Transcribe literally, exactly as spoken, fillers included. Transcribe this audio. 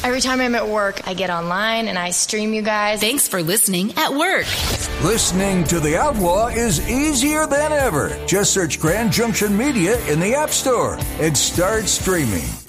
Every time I'm at work, I get online and I stream you guys. Thanks for listening at work. Listening to The Outlaw is easier than ever. Just search Grand Junction Media in the App Store and start streaming.